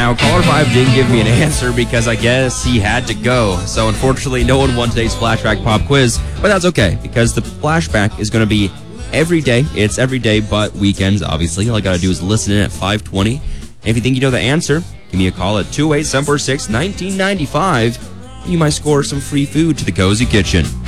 Now, caller 5 didn't give me an answer because I guess he had to go. So, unfortunately, no one won today's Flashback Pop Quiz. But that's okay because the Flashback is going to be every day. It's every day but weekends, obviously. All I got to do is listen in at 5:20. And if you think you know the answer, give me a call at 28746-1995. And you might score some free food to the Cozy Kitchen.